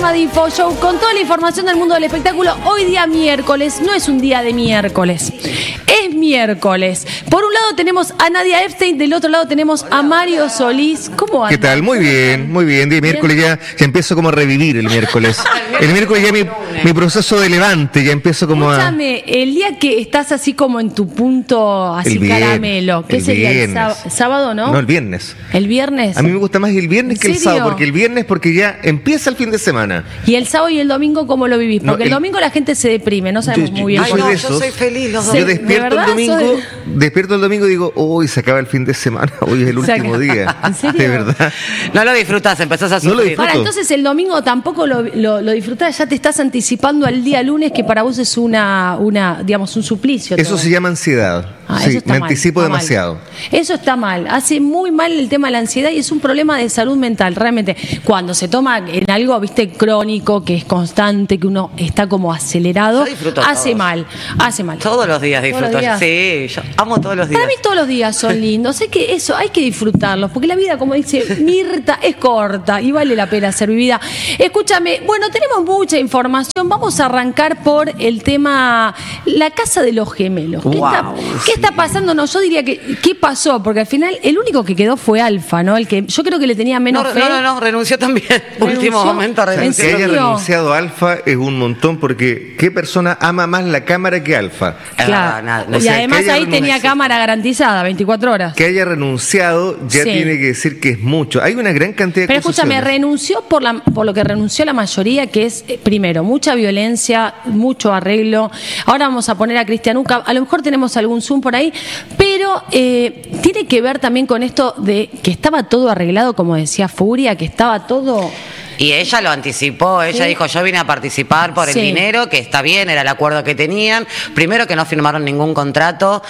programa de Info Show con toda la información del mundo del espectáculo. Hoy día miércoles, no es un día de miércoles, es miércoles. Por un lado tenemos a Nadia Epstein, del otro lado tenemos a Mario Solís. ¿Cómo andas? ¿Qué tal? Muy bien, muy bien. De miércoles ya empiezo como a revivir el miércoles. El miércoles ya mi proceso de levante, ya empiezo como Escúchame, el día que estás así como en tu punto, así caramelo, ¿qué sería? ¿El sábado, no? No, el viernes. ¿El viernes? A mí me gusta más el viernes que el sábado, porque el viernes ya empieza el fin de semana. ¿Y el sábado y el domingo cómo lo vivís? Porque el domingo la gente se deprime, no sabemos muy bien. Yo soy feliz los dos. Yo despierto el domingo y digo, uy, se acaba el fin de semana, hoy es el último día. ¿En serio? De verdad. No lo disfrutás, empezás a sufrir. Ahora, entonces el domingo tampoco lo disfrutás, ya te estás anticipando al día lunes, que para vos es digamos, un suplicio. Eso se llama ansiedad. Sí, me anticipo demasiado. Eso está mal, hace muy mal el tema de la ansiedad y es un problema de salud mental, realmente. Cuando se toma en algo, viste, crónico, que es constante, que uno está como acelerado, hace mal. Todos los días disfruto. Sí, yo amo todos los días. Para mí todos los días son lindos, es que eso hay que disfrutarlos, porque la vida, como dice Mirta, es corta y vale la pena ser vivida. Escúchame, bueno, tenemos mucha información, vamos a arrancar por el tema, la casa de los gemelos. ¿Qué está pasando? No, yo diría que, ¿qué pasó? Porque al final el único que quedó fue Alfa, ¿no? El que yo creo que le tenía menos fe. No, renunció también. Último momento renunció. Que haya renunciado Alfa es un montón, porque ¿qué persona ama más la cámara que Alfa? Claro. Y además ahí tenía cámara garantizada, 24 horas. Que haya renunciado ya tiene que decir que es mucho. Hay una gran cantidad de Pero escúchame, renunció por lo que renunció la mayoría, que es, primero, mucha violencia, mucho arreglo. Ahora vamos a poner a Cristian Uca. A lo mejor tenemos algún Zoom por ahí, pero tiene que ver también con esto de que estaba todo arreglado, como decía Furia, que estaba todo... Y ella lo anticipó, ella dijo, yo vine a participar por el dinero, que está bien, era el acuerdo que tenían. Primero que no firmaron ningún contrato.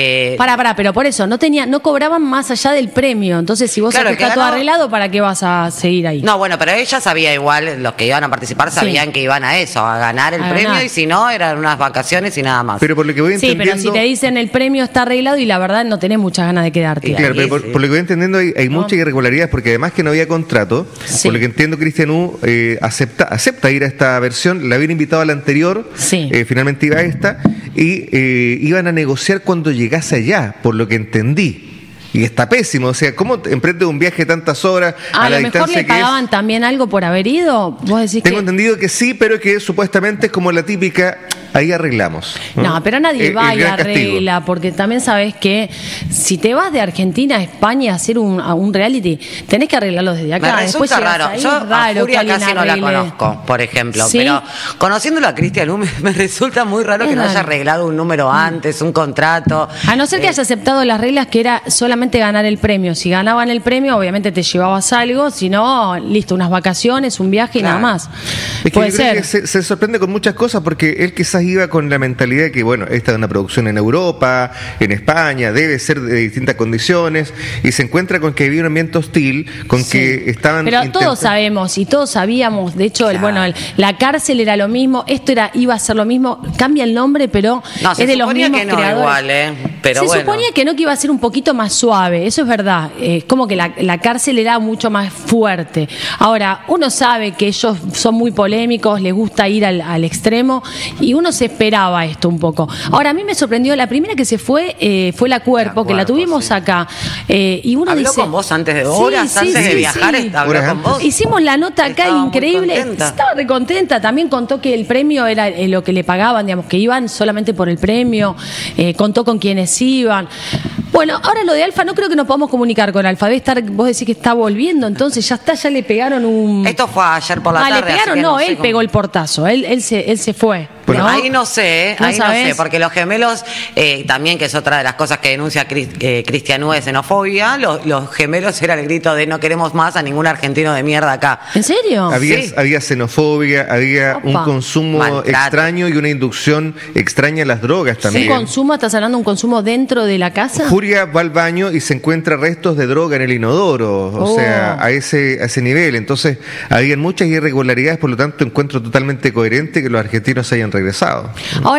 Pero por eso, no cobraban más allá del premio. Entonces, si vos sabés que está todo arreglado, ¿para qué vas a seguir ahí? No, bueno, pero ella sabía igual, los que iban a participar sabían que iban a eso, a ganar el premio, y si no, eran unas vacaciones y nada más. Pero por lo que voy entendiendo... Sí, pero si te dicen el premio está arreglado y la verdad no tenés muchas ganas de quedarte. Claro, pero por lo que voy entendiendo hay muchas irregularidades, porque además que no había contrato, por lo que entiendo, Cristian acepta ir a esta versión, la habían invitado a la anterior, finalmente iba a esta, y iban a negociar cuando llegase allá, por lo que entendí. Y está pésimo, o sea, ¿cómo emprende un viaje tantas horas a la distancia que es? A lo mejor le pagaban también algo por haber ido, vos decís. Tengo entendido que sí, pero que supuestamente es como la típica, ahí arreglamos. No, pero nadie va y arregla, porque también sabes que si te vas de Argentina a España a hacer un reality, tenés que arreglarlo desde acá. Me resulta raro. Yo a Furia casi no la conozco, por ejemplo, pero conociéndolo a Cristian me resulta muy raro que no haya arreglado un número antes, un contrato. A no ser que haya aceptado las reglas que era solamente ganar el premio. Si ganaban el premio, obviamente te llevabas algo, si no, listo, unas vacaciones, un viaje y nada más. Es que yo creo que se sorprende con muchas cosas, porque él quizás iba con la mentalidad de que, bueno, esta es una producción en Europa, en España, debe ser de distintas condiciones, y se encuentra con que había un ambiente hostil, con que estaban... Pero todos sabemos y todos sabíamos, de hecho, la cárcel era lo mismo, esto iba a ser lo mismo, cambia el nombre, pero es de los mismos creadores. Pero se suponía que iba a ser un poquito más suave, eso es verdad, como que la cárcel era mucho más fuerte. Ahora, uno sabe que ellos son muy polémicos, les gusta ir al extremo, y uno se esperaba esto un poco. Ahora, a mí me sorprendió, la primera que se fue la Cuerpo, que la tuvimos acá, y uno habló dice... con vos antes de horas, antes de viajar, habló con vos. Hicimos la nota acá, increíble, estaba recontenta, también contó que el premio era lo que le pagaban, digamos, que iban solamente por el premio, contó con quienes iban. Bueno, ahora lo de Alfa, no creo que nos podamos comunicar con Alfa. Vos decís que está volviendo, entonces ya le pegaron un... Esto fue ayer por la tarde. Le pegaron, no, él pegó el portazo, él se fue. Bueno, ¿no? Ahí no sé, porque los gemelos, también, que es otra de las cosas que denuncia Cristian U, de xenofobia, los gemelos era el grito de no queremos más a ningún argentino de mierda acá. ¿En serio? Había xenofobia, había un consumo extraño y una inducción extraña a las drogas también. ¿Un consumo? ¿Estás hablando de un consumo dentro de la casa? Furia va al baño y se encuentra restos de droga en el inodoro, o sea, a ese nivel. Entonces, habían muchas irregularidades, por lo tanto, encuentro totalmente coherente que los argentinos se hayan regresado. Ahora,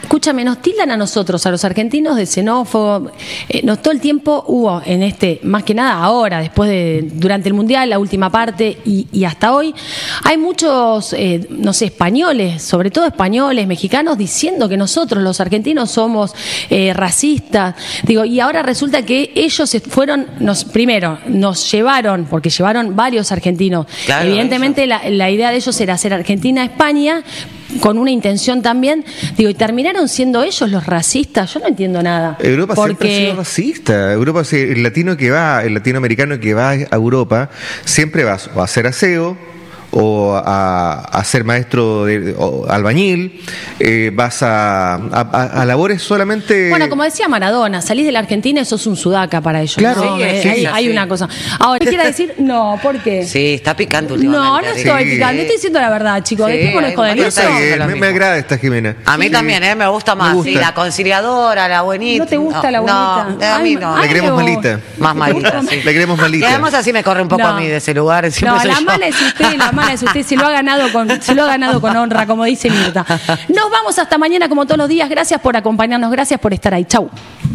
escúchame, nos tildan a nosotros, a los argentinos, de xenófobos. Todo el tiempo hubo más que nada ahora, durante el Mundial, la última parte y hasta hoy, hay muchos, españoles, sobre todo españoles, mexicanos, diciendo que nosotros, los argentinos, somos racistas. Y ahora resulta que ellos primero nos llevaron, porque llevaron varios argentinos. Claro, evidentemente la idea de ellos era hacer Argentina-España, con una intención también, y terminaron siendo ellos los racistas. Yo no entiendo nada. Europa siempre ha sido racista. Europa, el latinoamericano que va a Europa siempre va a hacer aseo, o a ser maestro o albañil, vas a labores solamente... Bueno, como decía Maradona, salís de la Argentina y sos un sudaca para ellos. Claro, ¿no? Hay una cosa. Ahora, ¿qué quiere decir? No, ¿por qué? Sí, está picante últimamente. No estoy picante, estoy diciendo la verdad, chicos. Dejémonos joder eso. Me agrada esta Jimena. A mí también, me gusta más. Sí, la conciliadora, la buenita. ¿No te gusta la buenita? No, a mí no. La queremos malita. Más malita, sí. La queremos malita. Y además así me corre un poco a mí de ese lugar. No, la mala es usted, se lo ha ganado con honra, como dice Mirta. Nos vamos hasta mañana como todos los días. Gracias por acompañarnos, gracias por estar ahí. Chau.